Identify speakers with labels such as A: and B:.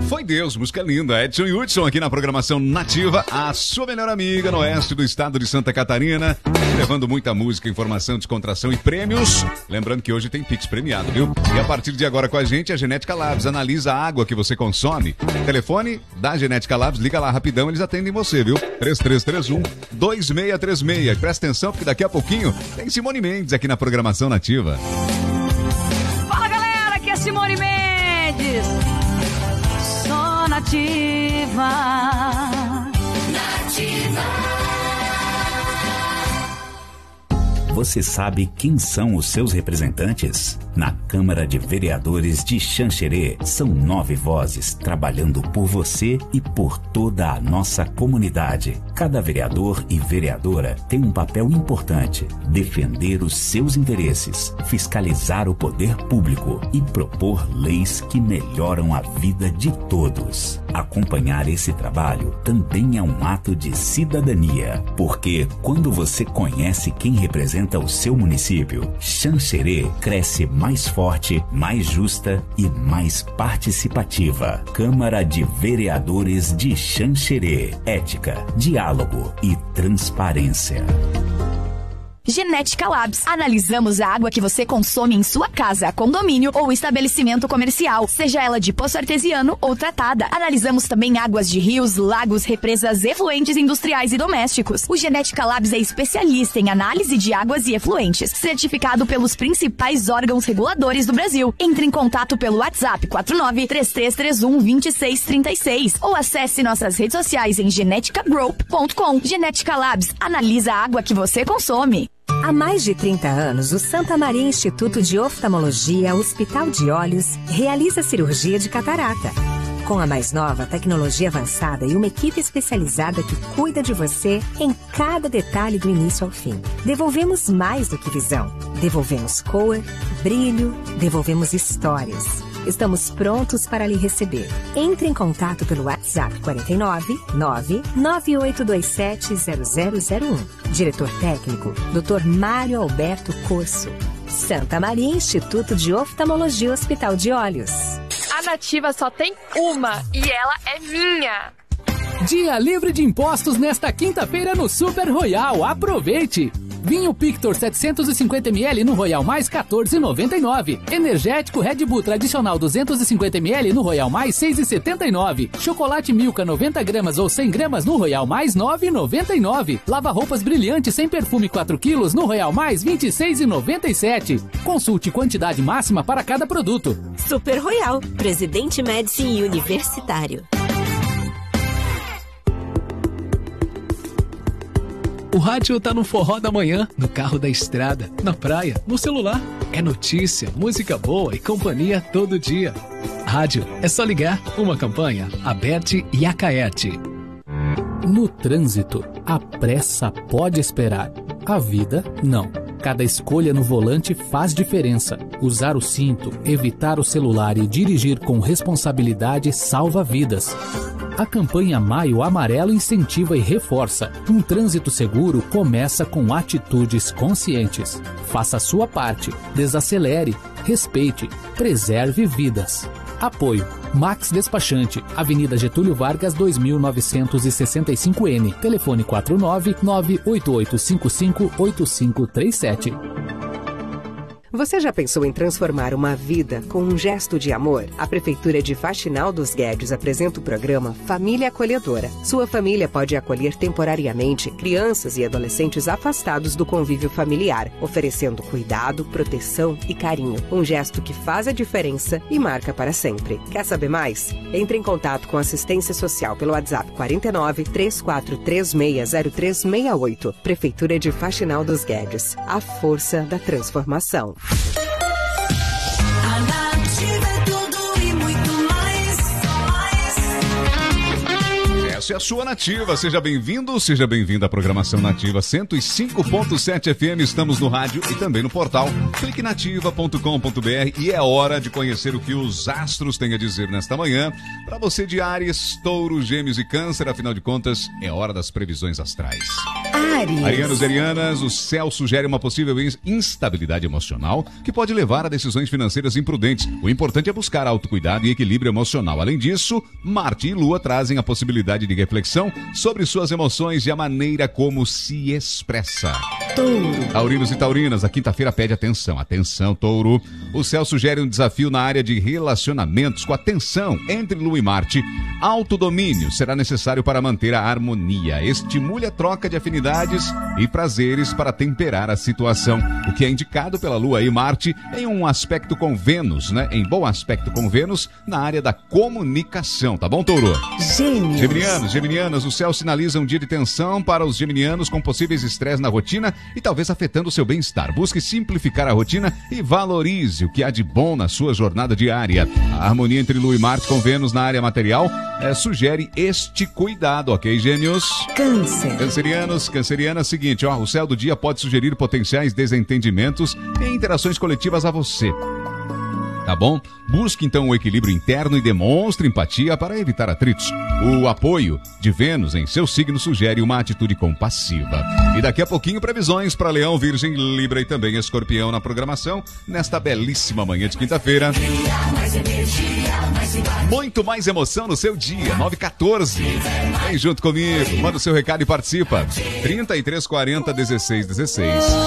A: Foi Deus, música linda. Edson e Hudson aqui na programação Nativa, a sua melhor amiga no oeste do estado de Santa Catarina, levando muita música, informação, descontração e prêmios. Lembrando que hoje tem Pix premiado, viu? E a partir de agora com a gente, a Genética Labs analisa a água que você consome. Telefone da Genética Labs, liga lá rapidão, eles atendem você, viu? 3331-2636. Presta atenção, porque daqui a pouquinho tem Simone Mendes aqui na programação Nativa.
B: Fala, galera, aqui é Simone Mendes. Só Nativa.
C: Você sabe quem são os seus representantes? Na Câmara de Vereadores de Xanxerê, são 9 vozes trabalhando por você e por toda a nossa comunidade. Cada vereador e vereadora tem um papel importante: defender os seus interesses, fiscalizar o poder público e propor leis que melhoram a vida de todos. Acompanhar esse trabalho também é um ato de cidadania, porque quando você conhece quem representa o seu município, Xanxerê cresce mais forte, mais justa e mais participativa. Câmara de Vereadores de Xanxerê. Ética, diálogo e transparência.
D: Genética Labs. Analisamos a água que você consome em sua casa, condomínio ou estabelecimento comercial, seja ela de poço artesiano ou tratada. Analisamos também águas de rios, lagos, represas, efluentes industriais e domésticos. O Genética Labs é especialista em análise de águas e efluentes, certificado pelos principais órgãos reguladores do Brasil. Entre em contato pelo WhatsApp 49-3331-2636 ou acesse nossas redes sociais em geneticagroup.com. Genética Labs. Analisa a água que você consome.
E: Há mais de 30 anos, o Santa Maria Instituto de Oftalmologia, Hospital de Olhos, realiza cirurgia de catarata. Com a mais nova tecnologia avançada e uma equipe especializada que cuida de você em cada detalhe do início ao fim. Devolvemos mais do que visão. Devolvemos cor, brilho, devolvemos histórias. Estamos prontos para lhe receber. Entre em contato pelo WhatsApp 499-9827-0001. Diretor técnico, Dr. Mário Alberto Corso. Santa Maria Instituto de Oftalmologia Hospital de Olhos.
F: A Nativa só tem uma e ela é minha.
G: Dia livre de impostos nesta quinta-feira no Super Royal. Aproveite! Vinho Pictor 750ml no Royal Mais 14,99. Energético Red Bull tradicional 250ml no Royal Mais 6,79. Chocolate Milka 90 gramas ou 100 gramas no Royal Mais 9,99. Lava-roupas brilhante sem perfume 4 quilos no Royal Mais 26,97. Consulte quantidade máxima para cada produto.
H: Super Royal, Presidente Médici Universitário.
I: O rádio tá no forró da manhã, no carro da estrada, na praia, no celular. É notícia, música boa e companhia todo dia. Rádio, é só ligar. Uma campanha, Aberte e Acaerte.
G: No trânsito, a pressa pode esperar. A vida, não. Cada escolha no volante faz diferença. Usar o cinto, evitar o celular e dirigir com responsabilidade salva vidas. A campanha Maio Amarelo incentiva e reforça. Um trânsito seguro começa com atitudes conscientes. Faça a sua parte. Desacelere, respeite, preserve vidas. Apoio. Max Despachante, Avenida Getúlio Vargas, 2965N. Telefone 49988558537.
J: Você já pensou em transformar uma vida com um gesto de amor? A Prefeitura de Faxinal dos Guedes apresenta o programa Família Acolhedora. Sua família pode acolher temporariamente crianças e adolescentes afastados do convívio familiar, oferecendo cuidado, proteção e carinho. Um gesto que faz a diferença e marca para sempre. Quer saber mais? Entre em contato com a assistência social pelo WhatsApp 49-3436-0368. Prefeitura de Faxinal dos Guedes. A força da transformação.
K: A Nativa é tudo e muito mais.
A: Essa é a sua Nativa. Seja bem-vindo, seja bem-vinda à programação Nativa 105.7 FM. Estamos no rádio e também no portal. Clique nativa.com.br e é hora de conhecer o que os astros têm a dizer nesta manhã. Para você de Áries, Touro, Gêmeos e Câncer, afinal de contas, é hora das previsões astrais.
J: Áries.
A: Arianos e arianas, o céu sugere uma possível instabilidade emocional que pode levar a decisões financeiras imprudentes. O importante é buscar autocuidado e equilíbrio emocional. Além disso, Marte e Lua trazem a possibilidade de reflexão sobre suas emoções e a maneira como se expressa.
J: Touro.
A: Taurinos e taurinas, a quinta-feira pede atenção. Atenção, touro. O céu sugere um desafio na área de relacionamentos com a tensão entre Lua e Marte. Autodomínio será necessário para manter a harmonia. Estimule a troca de afinidades e prazeres para temperar a situação. O que é indicado pela Lua e Marte em um aspecto com Vênus, né? Em bom aspecto com Vênus na área da comunicação, tá bom, touro?
J: Gêmeos.
A: Geminianos, geminianas, o céu sinaliza um dia de tensão para os geminianos com possíveis estresse na rotina e talvez afetando o seu bem-estar. Busque simplificar a rotina e valorize o que há de bom na sua jornada diária. A harmonia entre Lua e Marte com Vênus na área material sugere este cuidado, ok, gêmeos?
J: Câncer.
A: Cancerianos, cancerianas, seguinte, ó, o céu do dia pode sugerir potenciais desentendimentos e interações coletivas a você. Tá bom? Busque então o equilíbrio interno e demonstre empatia para evitar atritos. O apoio de Vênus em seu signo sugere uma atitude compassiva. E daqui a pouquinho previsões para Leão, Virgem, Libra e também Escorpião na programação nesta belíssima manhã de quinta-feira. Muito mais emoção no seu dia, 9h14. Vem junto comigo, manda o seu recado e participa. 3340 1616.